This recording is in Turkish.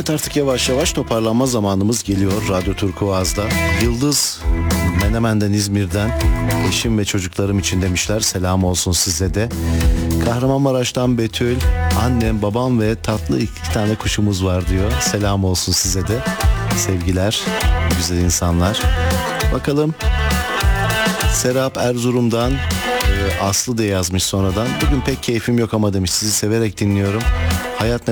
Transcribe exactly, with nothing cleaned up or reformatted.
Evet, artık yavaş yavaş toparlanma zamanımız geliyor Radyo Turkuaz'da. Yıldız Menemen'den, İzmir'den eşim ve çocuklarım için demişler. Selam olsun size de. Kahramanmaraş'tan Betül, annem, babam ve tatlı iki tane kuşumuz var diyor. Selam olsun size de. Sevgiler, güzel insanlar. Bakalım, Serap Erzurum'dan e, Aslı da yazmış sonradan. Bugün pek keyfim yok ama demiş, sizi severek dinliyorum. Hayat ne